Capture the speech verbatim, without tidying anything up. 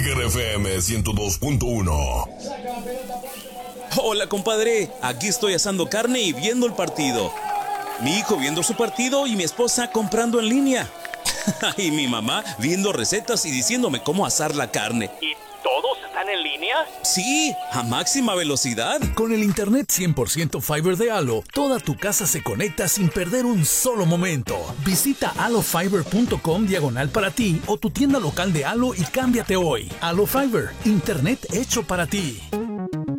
Mega F M ciento dos punto uno. Hola, compadre. Aquí estoy asando carne y viendo el partido. Mi hijo viendo su partido y mi esposa comprando en línea. Y mi mamá viendo recetas y diciéndome cómo asar la carne. ¿Y todos están en línea? Sí, a máxima velocidad. Con el internet cien por ciento Fiber de Halo, toda tu casa se conecta sin perder un solo momento. Visita halofiber punto com diagonal para ti o tu tienda local de Halo y cámbiate hoy. Halo Fiber, internet hecho para ti.